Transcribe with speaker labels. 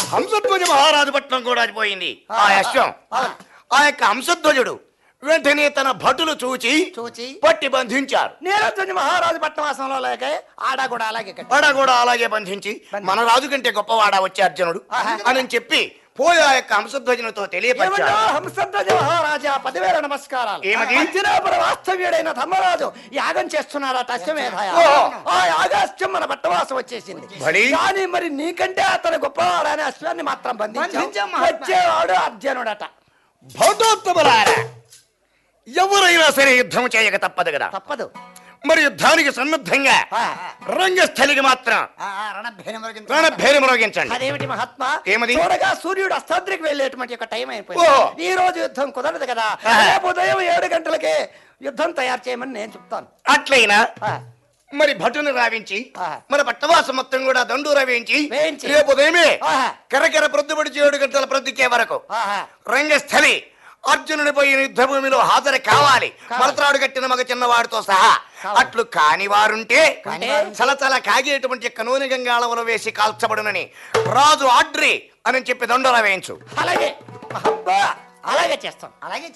Speaker 1: హంసధ్వజ మహారాజు పట్నం కూడా పోయింది ఆ అశ్వం. ఆ యొక్క హంసధ్వజుడు వెంటనే తన భటులు చూచి పట్టి బంధించారు.
Speaker 2: నీలధ్వజ మహారాజు పట్టణవాసంలో లేక ఆడ
Speaker 1: కూడా అలాగే బంధించి మన రాజు కంటే గొప్పవాడా వచ్చే అర్జునుడు అని చెప్పి పోయి ఆ యొక్క హంసధ్వజునితో తెలియపరిచారు.
Speaker 2: హంసధ్వజ మహారాజా 10,000 నమస్కారాలు. వాస్తవ్యుడైన ధర్మరాజు యాగం చేస్తున్నారట అశ్వమేధయ. ఆ యాగాశ్వం మన పట్టవాసం వచ్చేసింది. కానీ మరి నీకంటే అతను గొప్పవాడని అశ్వాన్ని మాత్రం బంధించాం. వచ్చేవాడు అర్జునుడట.
Speaker 1: భటోత్తములారా, ఎవరైనా సరే యుద్ధం చేయక తప్పదు కదా.
Speaker 2: తప్పదు.
Speaker 1: మరి యుద్ధానికి సన్నద్ధంగా రంగస్థలికి మాత్రం రణభేరి మ్రోగించండి.
Speaker 2: అదేమిటి మహాత్మా?
Speaker 1: ఏమది?
Speaker 2: చూడగా సూర్యుడు అస్తాద్రికి వెళ్ళేటువంటి ఒక టైం అయిపోయింది. ఈ రోజు యుద్ధం కుదరదు కదా. రేపు ఉదయం 7 గంటలకే యుద్ధం తయారు చేయమని నేను చెప్తాను.
Speaker 1: అట్లయినా మరి భటుని రావించి మన పట్టవాసం మొత్తం కూడా దండు వేయించి రేపు ఉదయమే కరకర ప్రొద్దుబడి 7 గంటల ప్రొద్దుకే వరకు రంగస్థలి అర్జునుడి పోయిన యుద్ధ భూమిలో హాజరు కావాలి. మలత్రాడు కట్టిన మగ చిన్నవాడితో సహా. అట్లు కాని వారుంటే చలచల కాగేటువంటి కనూని గంగాళవలు వేసి కాల్చబడునని రాజు ఆర్డర్ అని చెప్పి దండోరా వేయించు.
Speaker 2: అలాగే అలాగే చేస్తాం. అలాగే